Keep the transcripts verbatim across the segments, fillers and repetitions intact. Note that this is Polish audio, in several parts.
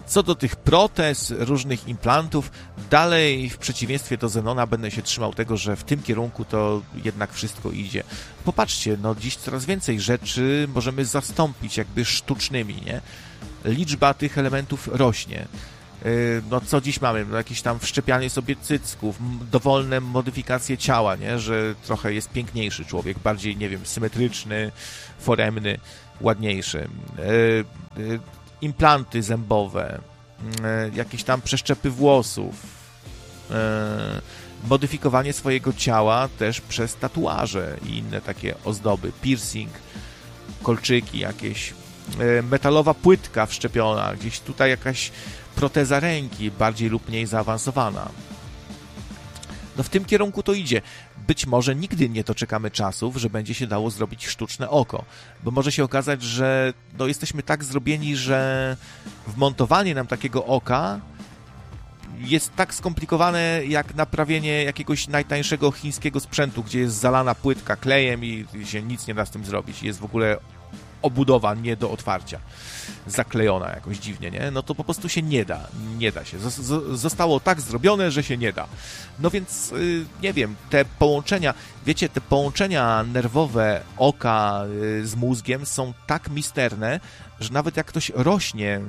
Co do tych protez, różnych implantów, dalej w przeciwieństwie do Zenona będę się trzymał tego, że w tym kierunku to jednak wszystko idzie. Popatrzcie, no dziś coraz więcej rzeczy możemy zastąpić jakby sztucznymi, nie? Liczba tych elementów rośnie. No co dziś mamy? No, jakieś tam wszczepianie sobie cycków, dowolne modyfikacje ciała, nie? Że trochę jest piękniejszy człowiek, bardziej, nie wiem, symetryczny, foremny, ładniejszy. Yy, yy, implanty zębowe, yy, jakieś tam przeszczepy włosów, yy, modyfikowanie swojego ciała też przez tatuaże i inne takie ozdoby, piercing, kolczyki jakieś, yy, metalowa płytka wszczepiona, gdzieś tutaj jakaś proteza ręki, bardziej lub mniej zaawansowana. No w tym kierunku to idzie. Być może nigdy nie doczekamy czasów, że będzie się dało zrobić sztuczne oko, bo może się okazać, że no, jesteśmy tak zrobieni, że wmontowanie nam takiego oka jest tak skomplikowane jak naprawienie jakiegoś najtańszego chińskiego sprzętu, gdzie jest zalana płytka klejem i się nic nie da z tym zrobić. Jest w ogóle obudowa nie do otwarcia, zaklejona jakoś dziwnie, nie? No to po prostu się nie da, nie da się. Zostało tak zrobione, że się nie da. No więc, nie wiem, te połączenia, wiecie, te połączenia nerwowe oka z mózgiem są tak misterne, że nawet jak ktoś rośnie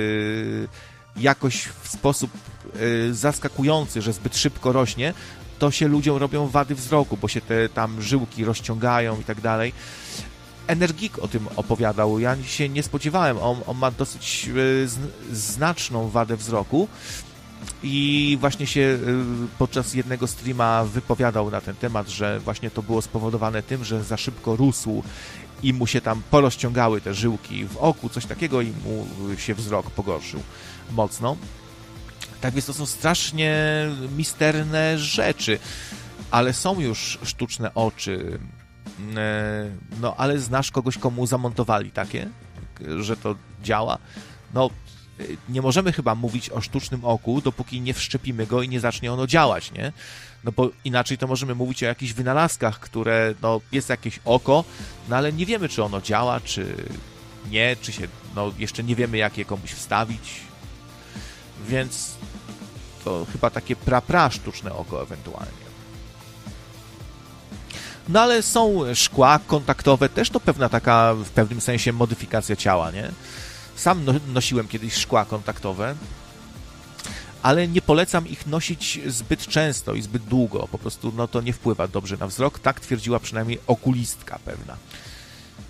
jakoś w sposób zaskakujący, że zbyt szybko rośnie, to się ludziom robią wady wzroku, bo się te tam żyłki rozciągają i tak dalej. Energik o tym opowiadał, ja się nie spodziewałem, on, on ma dosyć znaczną wadę wzroku i właśnie się podczas jednego streama wypowiadał na ten temat, że właśnie to było spowodowane tym, że za szybko rósł i mu się tam porozciągały te żyłki w oku, coś takiego i mu się wzrok pogorszył mocno. Tak więc to są strasznie misterne rzeczy, ale są już sztuczne oczy. No, ale znasz kogoś, komu zamontowali takie, że to działa? No, nie możemy chyba mówić o sztucznym oku, dopóki nie wszczepimy go i nie zacznie ono działać, nie? No bo inaczej to możemy mówić o jakichś wynalazkach, które, no, jest jakieś oko, no ale nie wiemy, czy ono działa, czy nie, czy się, no, jeszcze nie wiemy, jak je komuś wstawić, więc to chyba takie pra-pra sztuczne oko ewentualnie. No ale są szkła kontaktowe, też to pewna taka w pewnym sensie modyfikacja ciała, nie? Sam no, nosiłem kiedyś szkła kontaktowe, ale nie polecam ich nosić zbyt często i zbyt długo, po prostu no to nie wpływa dobrze na wzrok, tak twierdziła przynajmniej okulistka pewna.